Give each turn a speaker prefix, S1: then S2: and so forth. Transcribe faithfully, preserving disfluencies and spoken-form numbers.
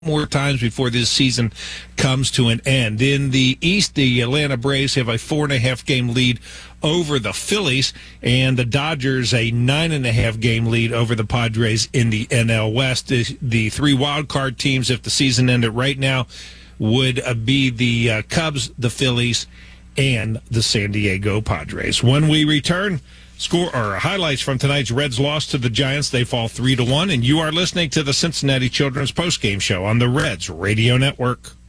S1: more times before this season comes to an end. In the East, the Atlanta Braves have a four and a half game lead over the Phillies, and the Dodgers a nine and a half game lead over the Padres in the N L West. The, the three wild card teams, if the season ended right now, would uh, be the uh, Cubs, the Phillies, and the San Diego Padres. When we return, score or highlights from tonight's Reds loss to the Giants. They fall three to one, and you are listening to the Cincinnati Children's Postgame Show on the Reds Radio Network.